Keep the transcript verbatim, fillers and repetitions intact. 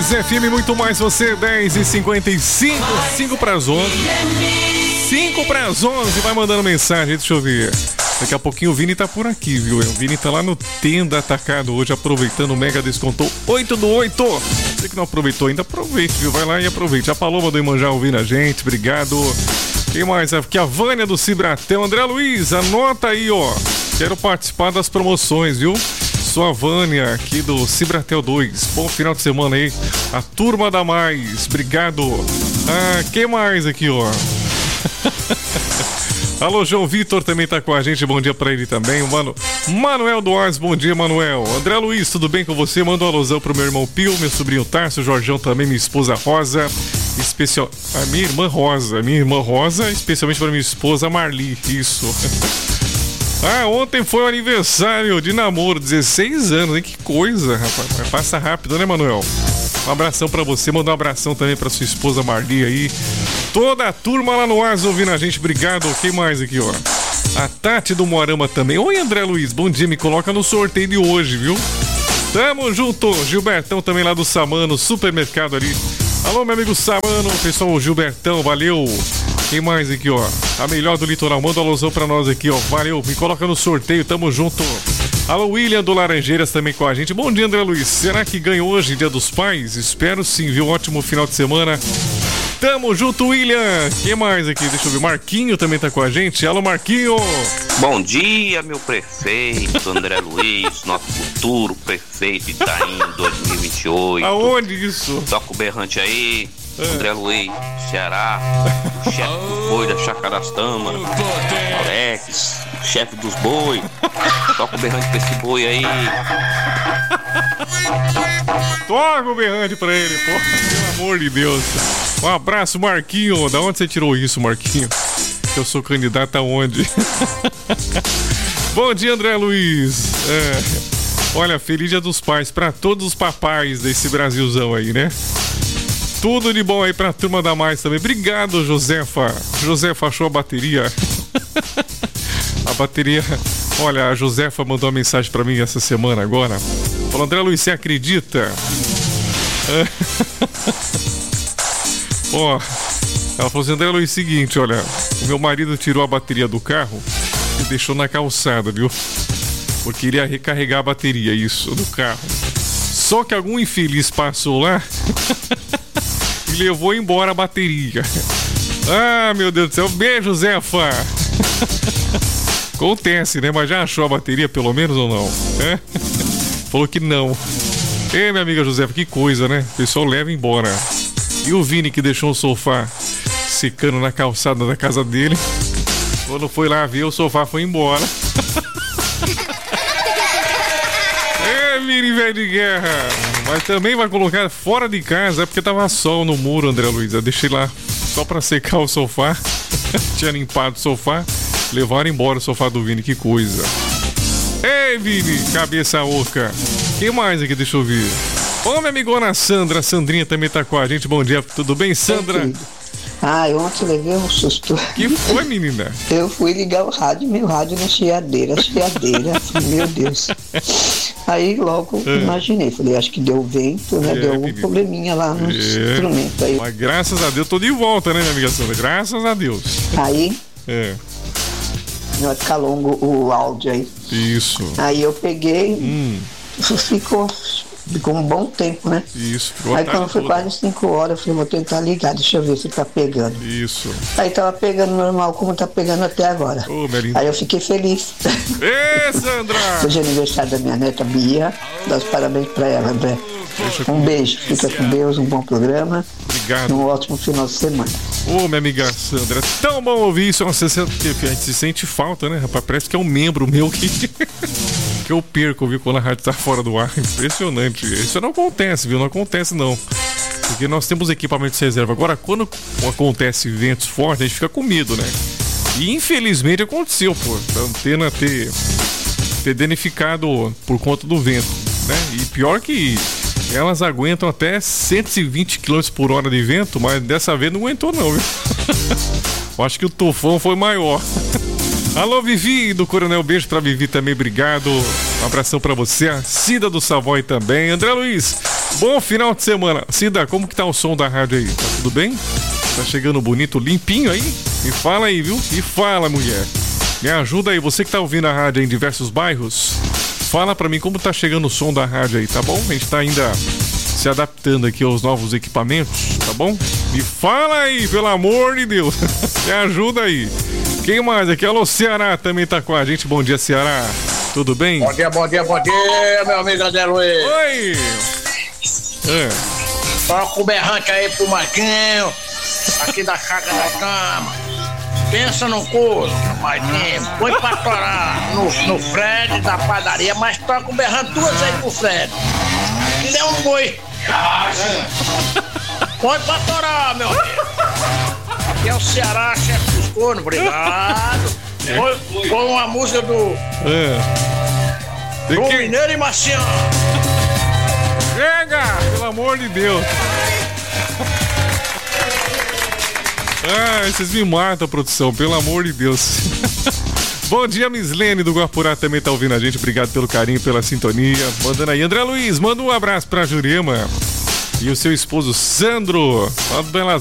Luiz F M, muito mais você, dez e cinquenta e cinco, cinco para as onze. cinco para as onze, vai mandando mensagem, deixa eu ver. Daqui a pouquinho o Vini tá por aqui, viu? O Vini tá lá no Tenda Atacado hoje, aproveitando o Mega Descontou oito do oito. Você que não aproveitou ainda, aproveite, viu? Vai lá e aproveite. A Paloma do Imanjá ouvindo a gente, obrigado. Quem mais? Aqui a Vânia do Cibratel. André Luiz, anota aí, ó. Quero participar das promoções, viu? Sou a Vânia aqui do Cibratel dois. Bom final de semana aí. A turma da mais. Obrigado. Ah, quem mais aqui, ó? Alô, João Vitor também tá com a gente. Bom dia pra ele também. O Mano... Manuel Duarte, bom dia, Manuel. André Luiz, tudo bem com você? Manda um alusão pro meu irmão Pio, meu sobrinho Tarso, o Jorjão também, minha esposa Rosa. Especial... A minha irmã Rosa. Minha irmã Rosa, especialmente pra minha esposa Marli. Isso. Ah, ontem foi o aniversário de namoro, dezesseis anos, hein? Que coisa, rapaz. Passa rápido, né, Manuel? Um abração pra você, mandar um abração também pra sua esposa Marli aí. Toda a turma lá no ar ouvindo a gente, obrigado. Quem mais aqui, ó? A Tati do Moarama também. Oi, André Luiz, bom dia, me coloca no sorteio de hoje, viu? Tamo junto, Gilbertão também lá do Samano, supermercado ali. Alô, meu amigo Samano, pessoal, Gilbertão, valeu. Quem mais aqui, ó? A melhor do litoral, manda uma alusão pra nós aqui, ó. Valeu, me coloca no sorteio, tamo junto. Alô, William do Laranjeiras também com a gente. Bom dia, André Luiz. Será que ganha hoje, Dia dos Pais? Espero sim, viu? Ótimo final de semana. Tamo junto, William. Quem mais aqui? Deixa eu ver. Marquinho também tá com a gente. Alô, Marquinho. Bom dia, meu prefeito, André Luiz, nosso futuro prefeito de Itaim dois mil e vinte e oito. Aonde isso? Toca o berrante aí. André Luiz, Ceará, o chefe do boi da Chácara das Tamas, Alex, o chefe dos boi. Toca o berrante pra esse boi aí. Toca o berrante pra ele, pô. Pelo amor de Deus. Um abraço, Marquinho. Da onde você tirou isso, Marquinho? Que eu sou candidato aonde? Bom dia, André Luiz. É. Olha, feliz Dia dos Pais pra todos os papais desse Brasilzão aí, né? Tudo de bom aí pra turma da mais também. Obrigado, Josefa. Josefa achou a bateria. A bateria... Olha, a Josefa mandou uma mensagem pra mim essa semana agora. Falou, André Luiz, você acredita? É. Ó, ela falou assim, André Luiz, seguinte, olha, o meu marido tirou a bateria do carro e deixou na calçada, viu? Porque ele ia recarregar a bateria, isso, do carro. Só que algum infeliz passou lá e levou embora a bateria. Ah, meu Deus do céu. Beijo, Zefa. Acontece, né? Mas já achou a bateria, pelo menos, ou não? É? Falou que não. Ei, minha amiga Josefa, que coisa, né? O pessoal leva embora. E o Vini, que deixou o sofá secando na calçada da casa dele. Quando foi lá ver, o sofá foi embora. É, Vini, velho de guerra. Mas também vai colocar fora de casa, é porque tava sol no muro, André Luiz. Eu deixei lá só pra secar o sofá. Tinha limpado o sofá. Levaram embora o sofá do Vini, que coisa. Ei, Vini, cabeça oca. Quem mais aqui? Deixa eu ver. Ô, minha amigona Sandra. A Sandrinha também tá com a gente. Bom dia, tudo bem, Sandra? Ah, eu ontem levei um susto. Que foi, menina? Eu fui ligar o rádio, meu rádio na chiadeira, chiadeira. Meu Deus. Aí logo é. imaginei, falei, acho que deu vento, né? É, deu algum menina. probleminha lá no é. instrumento. Aí... Mas graças a Deus, tô de volta, né, minha amiga Sandra? Graças a Deus. Aí... É. Não vai ficar longo o áudio aí. Isso. Aí eu peguei, hum. ficou... Ficou um bom tempo, né? Isso. Aí quando foi quase cinco horas, eu falei, vou tentar ligar, deixa eu ver se tá pegando. Isso. Aí tava pegando normal, como tá pegando até agora. Ô, Melinda. Aí eu fiquei feliz. Ê, Sandra! Hoje é aniversário da minha neta Bia. Dá os parabéns pra ela, André. Um beijo, fica com Deus, um bom programa. Obrigado. E um ótimo final de semana. Ô, minha amiga Sandra, é tão bom ouvir isso. Nossa, a gente se sente falta, né, rapaz? Parece que é um membro meu que, que eu perco, viu, quando a rádio tá fora do ar. Impressionante. Isso não acontece, viu? Não acontece, não. Porque nós temos equipamento de reserva. Agora, quando acontece ventos fortes, a gente fica com medo, né? E infelizmente aconteceu, pô. A antena ter, ter danificado por conta do vento, né? E pior que elas aguentam até cento e vinte quilômetros por hora de vento, mas dessa vez não aguentou não, viu? Eu acho que o tufão foi maior. Alô, Vivi do Coronel, beijo pra Vivi também, obrigado. Um abração pra você, a Cida do Savoy também. André Luiz, Bom final de semana. Cida, como que tá o som da rádio aí? Tá tudo bem? Tá chegando bonito, limpinho aí? Me fala aí, viu? Me fala, mulher. Me ajuda aí, você que tá ouvindo a rádio aí em diversos bairros, fala pra mim como tá chegando o som da rádio aí, tá bom? A gente tá ainda se adaptando aqui aos novos equipamentos, tá bom? Me fala aí, pelo amor de Deus. Me ajuda aí. Quem mais aqui? Alô, Ceará também tá com a gente. Bom dia, Ceará. Tudo bem? Bom dia, bom dia, bom dia, meu amigo André Luiz. Oi! É. Toca o berrante aí pro Marquinho, aqui da Chaga da Cama. Pensa no couro, Marquinho. Põe pra torar no, no Fred da padaria, mas toca o berrante duas vezes pro Fred. Ele é um boi. Põe pra torar, meu amigo. Aqui é o Ceará, chefe dos cornos, obrigado. Põe, põe uma música do. É. Do que... Mineiro e Marciano. Chega! Pelo amor de Deus! Ah, vocês me matam, produção, pelo amor de Deus. Bom dia, Mislene do Guapurá também tá ouvindo a gente. Obrigado pelo carinho, pela sintonia. Mandando aí. André Luiz, manda um abraço pra Jurema e o seu esposo Sandro, lá do Bela